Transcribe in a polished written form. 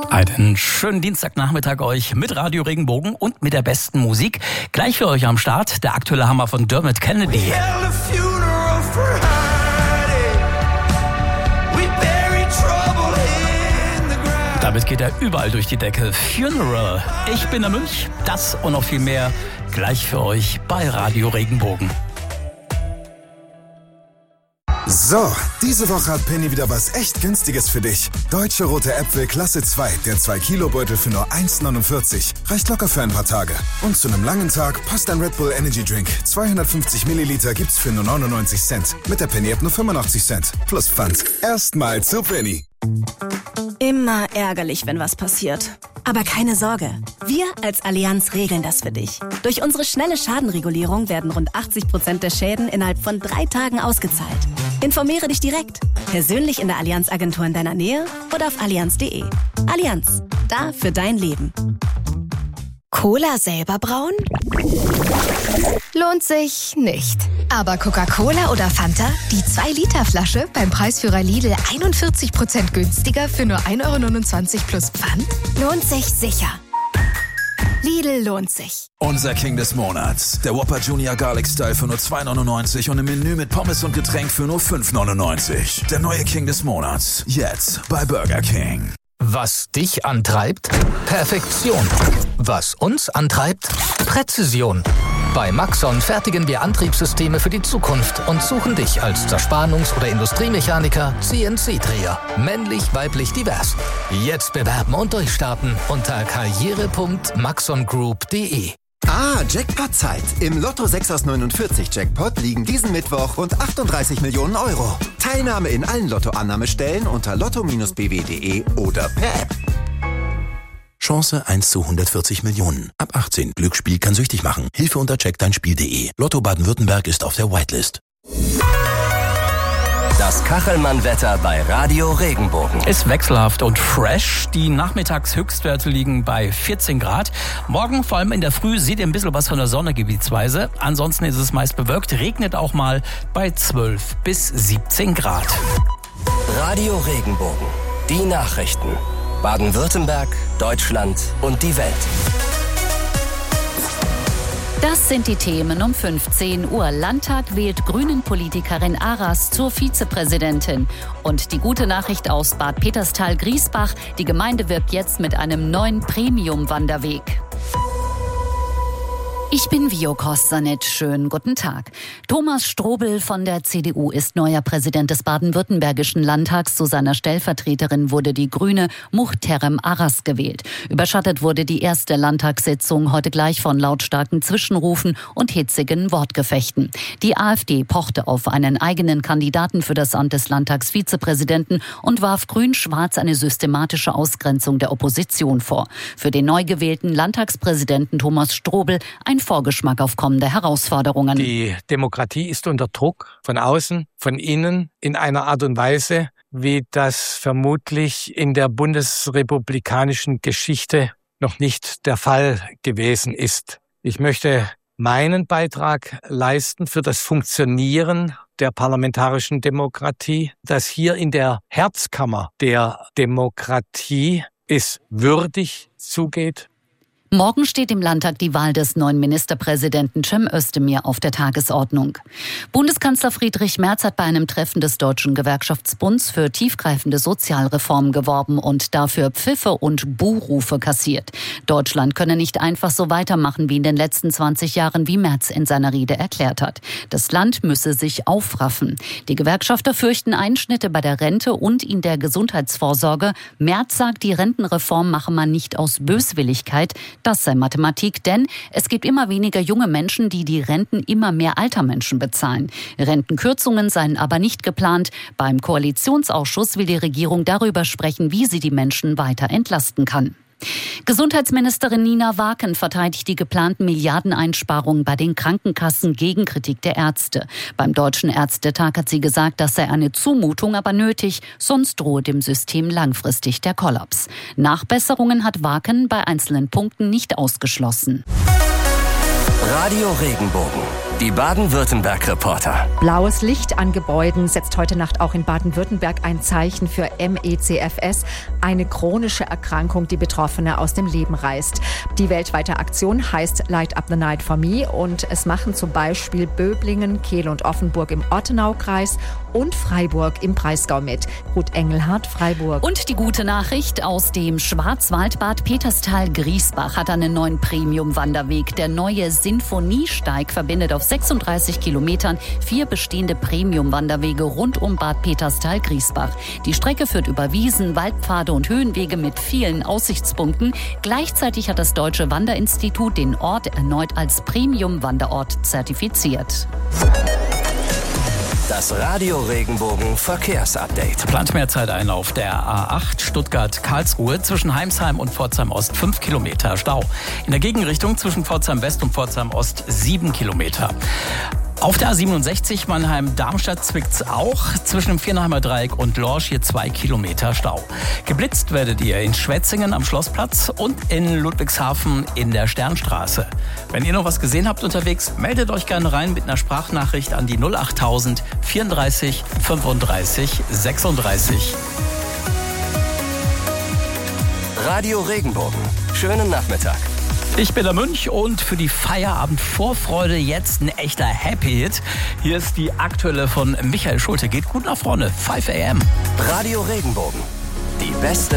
Einen schönen Dienstagnachmittag euch mit Radio Regenbogen und mit der besten Musik. Gleich für euch am Start der aktuelle Hammer von Dermot Kennedy. Damit geht er überall durch die Decke. Funeral. Ich bin der Mönch. Das und noch viel mehr gleich für euch bei Radio Regenbogen. So, diese Woche hat Penny wieder was echt Günstiges für dich. Deutsche rote Äpfel Klasse 2, der 2-Kilo-Beutel für nur 1,49. Reicht locker für ein paar Tage. Und zu einem langen Tag passt ein Red Bull Energy Drink. 250 Milliliter gibt's für nur 99 Cent. Mit der Penny-App nur 85 Cent. Plus Pfand. Erstmal zu Penny. Immer ärgerlich, wenn was passiert. Aber keine Sorge, wir als Allianz regeln das für dich. Durch unsere schnelle Schadenregulierung werden rund 80% der Schäden innerhalb von 3 Tagen ausgezahlt. Informiere dich direkt, persönlich in der Allianz-Agentur in deiner Nähe oder auf allianz.de. Allianz, da für dein Leben. Cola selber brauen? Lohnt sich nicht. Aber Coca-Cola oder Fanta? Die 2-Liter-Flasche beim Preisführer Lidl 41% günstiger für nur 1,29 € plus Pfand? Lohnt sich sicher. Lidl lohnt sich. Unser King des Monats. Der Whopper Junior Garlic Style für nur 2,99 € und im Menü mit Pommes und Getränk für nur 5,99 €. Der neue King des Monats. Jetzt bei Burger King. Was dich antreibt? Perfektion. Was uns antreibt? Präzision. Bei Maxon fertigen wir Antriebssysteme für die Zukunft und suchen dich als Zerspannungs- oder Industriemechaniker, CNC-Dreher. Männlich, weiblich, divers. Jetzt bewerben und durchstarten unter karriere.maxongroup.de. Jackpot-Zeit. Im Lotto 6 aus 49 Jackpot liegen diesen Mittwoch rund 38 Millionen €. Teilnahme in allen Lottoannahmestellen unter lotto-bw.de oder per App. Chance 1 zu 140 Millionen. Ab 18. Glücksspiel kann süchtig machen. Hilfe unter checkdeinspiel.de. Lotto Baden-Württemberg ist auf der Whitelist. Das Kachelmann-Wetter bei Radio Regenbogen. Ist wechselhaft und fresh. Die Nachmittagshöchstwerte liegen bei 14 Grad. Morgen, vor allem in der Früh, seht ihr ein bisschen was von der Sonne gebietsweise. Ansonsten ist es meist bewölkt, regnet auch mal bei 12 bis 17 Grad. Radio Regenbogen. Die Nachrichten. Baden-Württemberg, Deutschland und die Welt. Das sind die Themen um 15 Uhr. Landtag wählt Grünen-Politikerin Aras zur Vizepräsidentin. Und die gute Nachricht aus Bad Peterstal-Griesbach: Die Gemeinde wirbt jetzt mit einem neuen Premium-Wanderweg. Ich bin Vio Kostanec. Schönen guten Tag. Thomas Strobel von der CDU ist neuer Präsident des baden-württembergischen Landtags. Zu seiner Stellvertreterin wurde die Grüne Muhterem Aras gewählt. Überschattet wurde die erste Landtagssitzung heute gleich von lautstarken Zwischenrufen und hitzigen Wortgefechten. Die AfD pochte auf einen eigenen Kandidaten für das Amt des Landtagsvizepräsidenten und warf Grün-Schwarz eine systematische Ausgrenzung der Opposition vor. Für den neu gewählten Landtagspräsidenten Thomas Strobel ein Vorgeschmack auf kommende Herausforderungen. Die Demokratie ist unter Druck von außen, von innen, in einer Art und Weise, wie das vermutlich in der bundesrepublikanischen Geschichte noch nicht der Fall gewesen ist. Ich möchte meinen Beitrag leisten für das Funktionieren der parlamentarischen Demokratie, das hier in der Herzkammer der Demokratie es würdig zugeht. Morgen steht im Landtag die Wahl des neuen Ministerpräsidenten Cem Özdemir auf der Tagesordnung. Bundeskanzler Friedrich Merz hat bei einem Treffen des Deutschen Gewerkschaftsbunds für tiefgreifende Sozialreformen geworben und dafür Pfiffe und Buhrufe kassiert. Deutschland könne nicht einfach so weitermachen wie in den letzten 20 Jahren, wie Merz in seiner Rede erklärt hat. Das Land müsse sich aufraffen. Die Gewerkschafter fürchten Einschnitte bei der Rente und in der Gesundheitsvorsorge. Merz sagt, die Rentenreform mache man nicht aus Böswilligkeit. Das sei Mathematik, denn es gibt immer weniger junge Menschen, die die Renten immer mehr alter Menschen bezahlen. Rentenkürzungen seien aber nicht geplant. Beim Koalitionsausschuss will die Regierung darüber sprechen, wie sie die Menschen weiter entlasten kann. Gesundheitsministerin Nina Waken verteidigt die geplanten Milliardeneinsparungen bei den Krankenkassen gegen Kritik der Ärzte. Beim Deutschen Ärztetag hat sie gesagt, das sei eine Zumutung, aber nötig, sonst drohe dem System langfristig der Kollaps. Nachbesserungen hat Waken bei einzelnen Punkten nicht ausgeschlossen. Radio Regenbogen. Die Baden-Württemberg-Reporter. Blaues Licht an Gebäuden setzt heute Nacht auch in Baden-Württemberg ein Zeichen für MECFS, eine chronische Erkrankung, die Betroffene aus dem Leben reißt. Die weltweite Aktion heißt Light Up the Night for Me und es machen zum Beispiel Böblingen, Kehl und Offenburg im Ortenaukreis und Freiburg im Breisgau mit. Ruth Engelhardt, Freiburg. Und die gute Nachricht aus dem Schwarzwald Bad Peterstal-Griesbach hat einen neuen Premium-Wanderweg. Der neue Sinfoniesteig verbindet auf 36 Kilometern 4 bestehende Premium-Wanderwege rund um Bad Peterstal-Griesbach. Die Strecke führt über Wiesen, Waldpfade und Höhenwege mit vielen Aussichtspunkten. Gleichzeitig hat das Deutsche Wanderinstitut den Ort erneut als Premium-Wanderort zertifiziert. Das Radio Regenbogen Verkehrsupdate. Plant mehr Zeit ein auf der A8 Stuttgart-Karlsruhe zwischen Heimsheim und Pforzheim Ost 5 Kilometer Stau. In der Gegenrichtung zwischen Pforzheim West und Pforzheim Ost 7 Kilometer. Auf der A67 Mannheim-Darmstadt zwickt's auch. Zwischen dem Viernheimer Dreieck und Lorsch hier 2 Kilometer Stau. Geblitzt werdet ihr in Schwetzingen am Schlossplatz und in Ludwigshafen in der Sternstraße. Wenn ihr noch was gesehen habt unterwegs, meldet euch gerne rein mit einer Sprachnachricht an die 08000 34 35 36. Radio Regenbogen. Schönen Nachmittag. Ich bin der Münch und für die Feierabendvorfreude jetzt ein echter Happy Hit. Hier ist die aktuelle von Michael Schulte. Geht gut nach vorne. 5 AM. Radio Regenbogen. Die beste